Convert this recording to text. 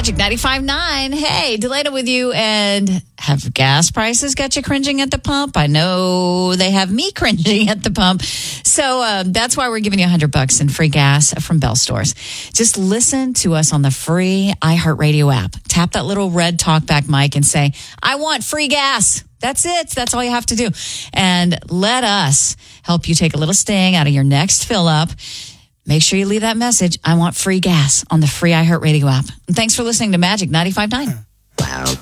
Magic 95.9. Hey, Delana with you. And have gas prices got you cringing at the pump? I know they have me cringing at the pump. So that's why we're giving you $100 in free gas from Bell Stores. Just listen to us on the free iHeartRadio app. Tap that little red talkback mic and say, I want free gas. That's it. That's all you have to do. And let us help you take a little sting out of your next fill up. Make sure you leave that message, I want free gas, on the free iHeartRadio app. And thanks for listening to Magic 95.9. Wow.